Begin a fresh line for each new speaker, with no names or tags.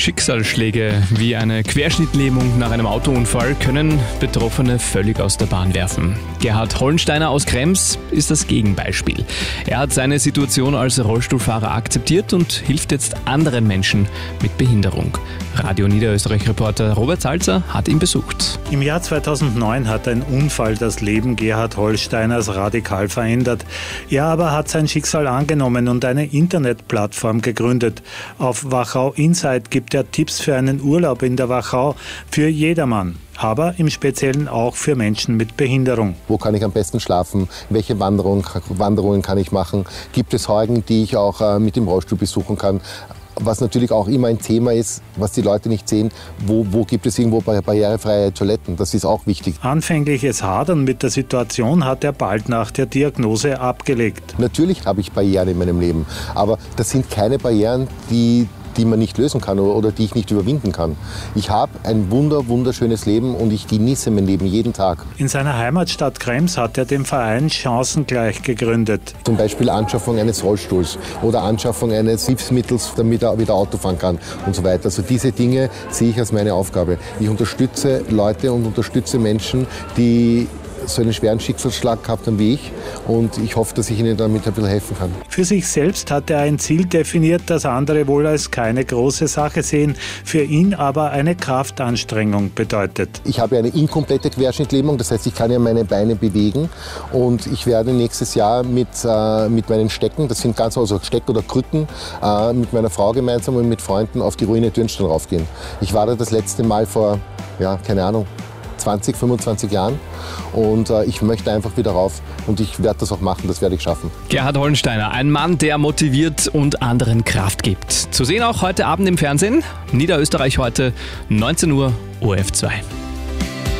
Schicksalsschläge wie eine Querschnittlähmung nach einem Autounfall können Betroffene völlig aus der Bahn werfen. Gerhard Hollensteiner aus Krems ist das Gegenbeispiel. Er hat seine Situation als Rollstuhlfahrer akzeptiert und hilft jetzt anderen Menschen mit Behinderung. Radio Niederösterreich-Reporter Robert Salzer hat ihn besucht.
Im Jahr 2009 hat ein Unfall das Leben Gerhard Hollensteiners radikal verändert. Er aber hat sein Schicksal angenommen und eine Internetplattform gegründet. Auf Wachau Insight gibt er Tipps für einen Urlaub in der Wachau für jedermann, aber im Speziellen auch für Menschen mit Behinderung.
Wo kann ich am besten schlafen? Welche Wanderungen kann ich machen? Gibt es Heugen, die ich auch mit dem Rollstuhl besuchen kann? Was natürlich auch immer ein Thema ist, was die Leute nicht sehen, wo gibt es irgendwo barrierefreie Toiletten? Das ist auch wichtig.
Anfängliches Hadern mit der Situation hat er bald nach der Diagnose abgelegt.
Natürlich habe ich Barrieren in meinem Leben, aber das sind keine Barrieren, die man nicht lösen kann oder die ich nicht überwinden kann. Ich habe ein wunderschönes Leben und ich genieße mein Leben jeden Tag.
In seiner Heimatstadt Krems hat er den Verein Chancengleich gegründet.
Zum Beispiel Anschaffung eines Rollstuhls oder Anschaffung eines Hilfsmittels, damit er wieder Auto fahren kann und so weiter. Also diese Dinge sehe ich als meine Aufgabe. Ich unterstütze Leute und unterstütze Menschen, die so einen schweren Schicksalsschlag gehabt haben wie ich, und ich hoffe, dass ich ihnen damit ein bisschen helfen kann.
Für sich selbst hat er ein Ziel definiert, das andere wohl als keine große Sache sehen, für ihn aber eine Kraftanstrengung bedeutet.
Ich habe eine inkomplette Querschnittlähmung, das heißt, ich kann ja meine Beine bewegen, und ich werde nächstes Jahr mit meinen Stecken, das sind also Steck oder Krücken, mit meiner Frau gemeinsam und mit Freunden auf die Ruine Dürnstein raufgehen. Ich war da das letzte Mal vor, 20, 25 Jahren, und ich möchte einfach wieder rauf, und ich werde das auch machen, das werde ich schaffen.
Gerhard Hollensteiner, ein Mann, der motiviert und anderen Kraft gibt. Zu sehen auch heute Abend im Fernsehen, Niederösterreich heute, 19 Uhr, ORF 2.